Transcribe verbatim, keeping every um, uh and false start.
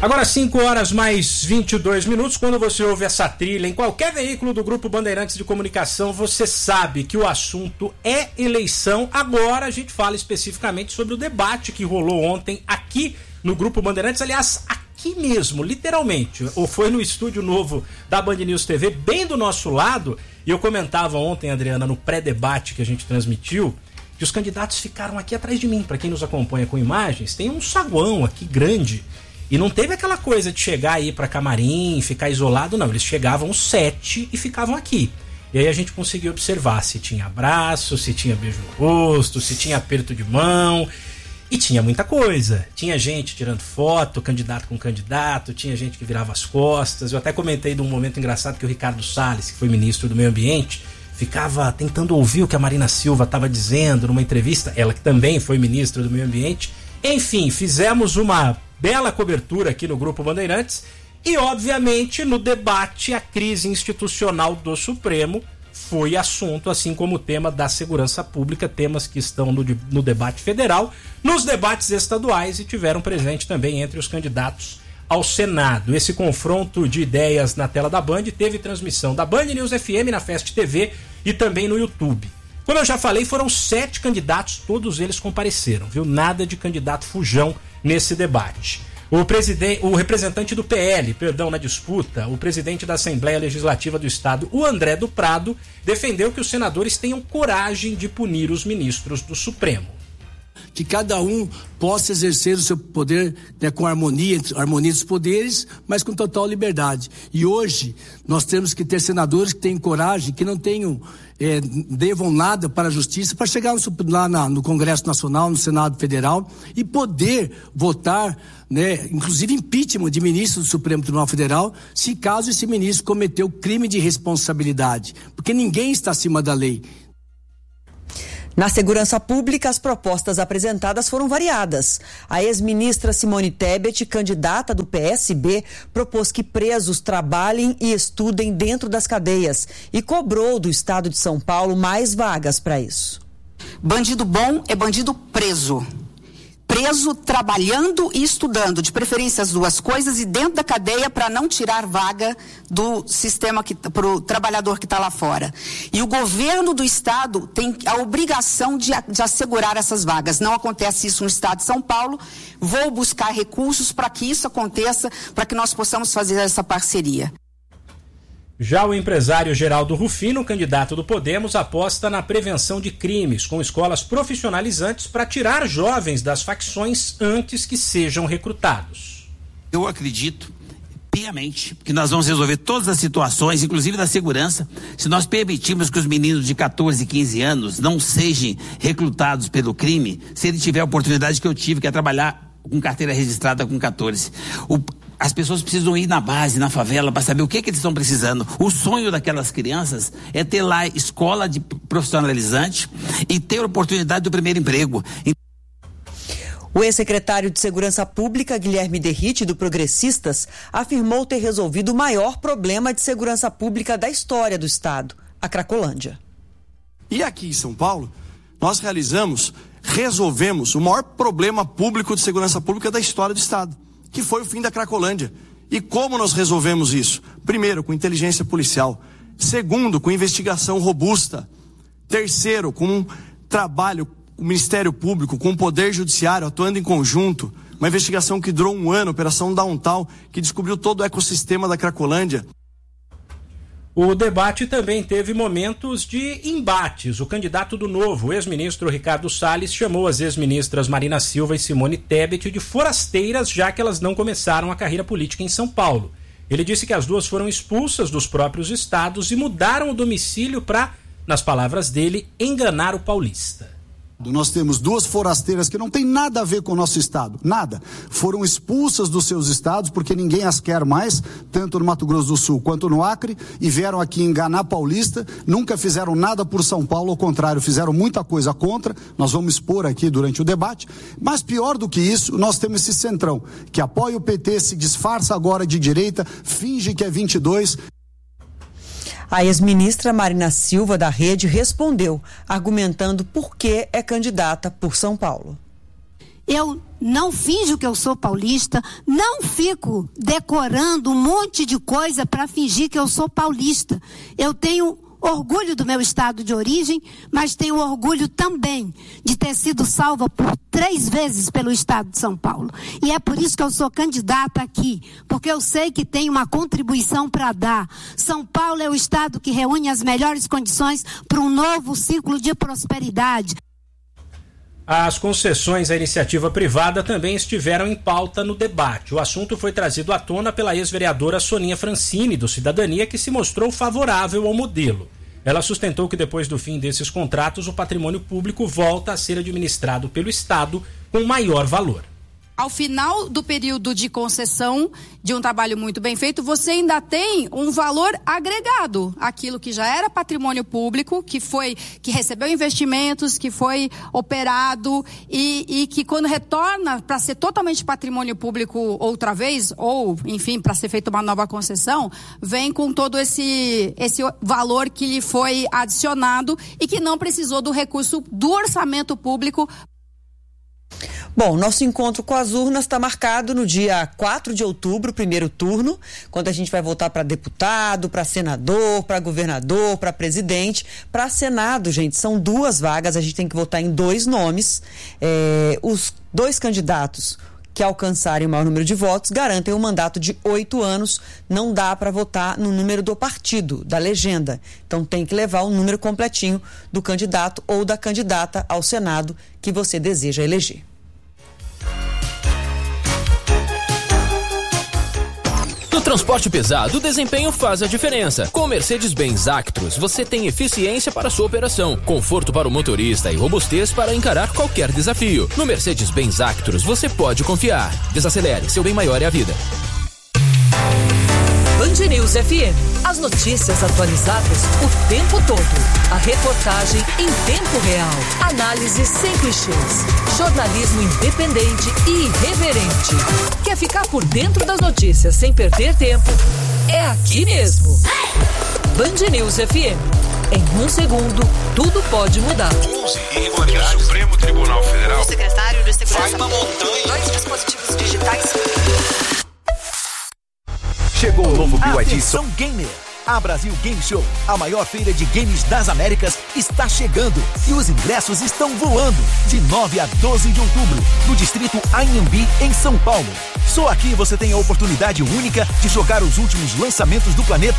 Agora cinco horas mais vinte e dois minutos, quando você ouve essa trilha em qualquer veículo do Grupo Bandeirantes de Comunicação, você sabe que o assunto é eleição. Agora a gente fala especificamente sobre o debate que rolou ontem aqui no Grupo Bandeirantes, aliás, aqui mesmo, literalmente, ou foi no estúdio novo da Band News T V, bem do nosso lado, e eu comentava ontem, Adriana, no pré-debate que a gente transmitiu, que os candidatos ficaram aqui atrás de mim. Para quem nos acompanha com imagens, tem um saguão aqui grande. E não teve aquela coisa de chegar aí pra camarim, ficar isolado, não. Eles chegavam sete e ficavam aqui. E aí a gente conseguia observar se tinha abraço, se tinha beijo no rosto, se tinha aperto de mão. E tinha muita coisa. Tinha gente tirando foto, candidato com candidato, tinha gente que virava as costas. Eu até comentei de um momento engraçado que o Ricardo Salles, que foi ministro do Meio Ambiente, ficava tentando ouvir o que a Marina Silva estava dizendo numa entrevista. Ela que também foi ministra do Meio Ambiente. Enfim, fizemos uma bela cobertura aqui no Grupo Bandeirantes e, obviamente, no debate, a crise institucional do Supremo foi assunto, assim como o tema da segurança pública, temas que estão no, no debate federal, nos debates estaduais e tiveram presente também entre os candidatos ao Senado. Esse confronto de ideias na tela da Band teve transmissão da Band News F M, na Fest T V e também no YouTube. Como eu já falei, foram sete candidatos, todos eles compareceram, viu? Nada de candidato fujão nesse debate. O, presidente, o representante do P L, perdão, na disputa, o presidente da Assembleia Legislativa do Estado, o André do Prado, defendeu que os senadores tenham coragem de punir os ministros do Supremo. Que cada um possa exercer o seu poder, né, com harmonia, harmonia dos poderes, mas com total liberdade. E hoje nós temos que ter senadores que tenham coragem, que não tenham, é, devam nada para a justiça, para chegar no, lá na, no Congresso Nacional, no Senado Federal e poder votar, né, inclusive impeachment de ministro do Supremo Tribunal Federal, se caso esse ministro cometeu crime de responsabilidade, porque ninguém está acima da lei. Na segurança pública, as propostas apresentadas foram variadas. A ex-ministra Simone Tebet, candidata do P S B, propôs que presos trabalhem e estudem dentro das cadeias e cobrou do estado de São Paulo mais vagas para isso. Bandido bom é bandido preso. Preso trabalhando e estudando, de preferência as duas coisas, e dentro da cadeia para não tirar vaga do sistema para o trabalhador que está lá fora. E o governo do estado tem a obrigação de, de assegurar essas vagas. Não acontece isso no estado de São Paulo. Vou buscar recursos para que isso aconteça, para que nós possamos fazer essa parceria. Já o empresário Geraldo Rufino, candidato do Podemos, aposta na prevenção de crimes com escolas profissionalizantes para tirar jovens das facções antes que sejam recrutados. Eu acredito piamente que nós vamos resolver todas as situações, inclusive da segurança, se nós permitirmos que os meninos de catorze, quinze anos não sejam recrutados pelo crime, se ele tiver a oportunidade que eu tive, que é trabalhar com carteira registrada com catorze. O As pessoas precisam ir na base, na favela, para saber o que, que eles estão precisando. O sonho daquelas crianças é ter lá escola de profissionalizante e ter a oportunidade do primeiro emprego. O ex-secretário de Segurança Pública, Guilherme Derrite, do Progressistas, afirmou ter resolvido o maior problema de segurança pública da história do estado, a Cracolândia. E aqui em São Paulo, nós realizamos, resolvemos o maior problema público de segurança pública da história do estado, que foi o fim da Cracolândia. E como nós resolvemos isso? Primeiro, com inteligência policial. Segundo, com investigação robusta. Terceiro, com um trabalho, o Ministério Público, com o Poder Judiciário atuando em conjunto. Uma investigação que durou um ano, Operação Downtown, que descobriu todo o ecossistema da Cracolândia. O debate também teve momentos de embates. O candidato do Novo, o ex-ministro Ricardo Salles, chamou as ex-ministras Marina Silva e Simone Tebet de forasteiras, já que elas não começaram a carreira política em São Paulo. Ele disse que as duas foram expulsas dos próprios estados e mudaram o domicílio para, nas palavras dele, enganar o paulista. Nós temos duas forasteiras que não tem nada a ver com o nosso estado, nada. Foram expulsas dos seus estados porque ninguém as quer mais, tanto no Mato Grosso do Sul quanto no Acre, e vieram aqui enganar paulista, nunca fizeram nada por São Paulo, ao contrário, fizeram muita coisa contra, nós vamos expor aqui durante o debate, mas pior do que isso, nós temos esse centrão, que apoia o P T, se disfarça agora de direita, finge que é vinte e dois... A ex-ministra Marina Silva, da Rede, respondeu, argumentando por que é candidata por São Paulo. Eu não finjo que eu sou paulista, não fico decorando um monte de coisa para fingir que eu sou paulista. Eu tenho orgulho do meu estado de origem, mas tenho orgulho também de ter sido salva por três vezes pelo estado de São Paulo. E é por isso que eu sou candidata aqui, porque eu sei que tenho uma contribuição para dar. São Paulo é o estado que reúne as melhores condições para um novo ciclo de prosperidade. As concessões à iniciativa privada também estiveram em pauta no debate. O assunto foi trazido à tona pela ex-vereadora Soninha Francini, do Cidadania, que se mostrou favorável ao modelo. Ela sustentou que depois do fim desses contratos, o patrimônio público volta a ser administrado pelo Estado com maior valor. Ao final do período de concessão de um trabalho muito bem feito, você ainda tem um valor agregado, aquilo que já era patrimônio público, que foi, que recebeu investimentos, que foi operado e, e que quando retorna para ser totalmente patrimônio público outra vez, ou enfim, para ser feita uma nova concessão, vem com todo esse, esse valor que lhe foi adicionado e que não precisou do recurso do orçamento público. Bom, nosso encontro com as urnas está marcado no dia quatro de outubro, primeiro turno, quando a gente vai votar para deputado, para senador, para governador, para presidente. Para Senado, gente, são duas vagas, a gente tem que votar em dois nomes. É, os dois candidatos que alcançarem o maior número de votos garantem um mandato de oito anos. Não dá para votar no número do partido, da legenda. Então tem que levar o número completinho do candidato ou da candidata ao Senado que você deseja eleger. No transporte pesado, o desempenho faz a diferença. Com o Mercedes-Benz Actros, você tem eficiência para sua operação, conforto para o motorista e robustez para encarar qualquer desafio. No Mercedes-Benz Actros, você pode confiar. Desacelere, seu bem maior é a vida. Band News F M. As notícias atualizadas o tempo todo. A reportagem em tempo real. Análise sem clichês. Jornalismo independente e irreverente. Quer ficar por dentro das notícias sem perder tempo? É aqui mesmo. Band News F M. Em um segundo, tudo pode mudar. onze irregularidades. O Supremo Tribunal Federal. O secretário de Segurança. Vai uma montanha. Dois dispositivos digitais. Chegou o novo B Y D São Gamer. A Brasil Game Show, a maior feira de games das Américas, está chegando e os ingressos estão voando. De nove a doze de outubro, no distrito Anhembi, em São Paulo. Só aqui você tem a oportunidade única de jogar os últimos lançamentos do planeta